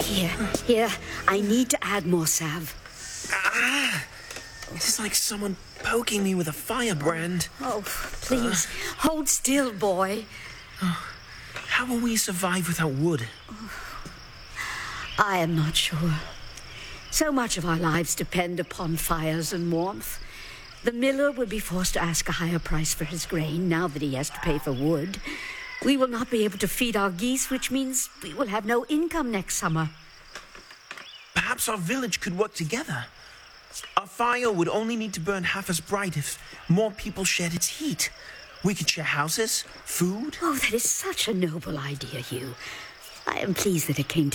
Here. I need to add more salve. It's like someone poking me with a firebrand. Oh, please, hold still, boy. How will we survive without wood? I am not sure. So much of our lives depend upon fires and warmth. The miller will be forced to ask a higher price for his grain now that he has to pay for wood. We will not be able to feed our geese, which means we will have no income next summer. Perhaps our village could work together. A fire would only need to burn half as bright if more people shared its heat. We could share houses, food. Oh, that is such a noble idea, Hugh. I am pleased that it came to